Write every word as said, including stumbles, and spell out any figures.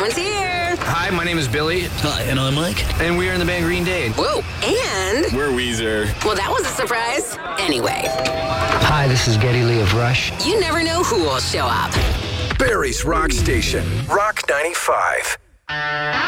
Everyone's here. Hi, my name is Billy. Hi, and I'm Mike. And we are in the band Green Day. Whoa. And? We're Weezer. Well, that was a surprise. Anyway. Hi, this is Geddy Lee of Rush. You never know who will show up. Barry's Rock Station, Rock ninety-five.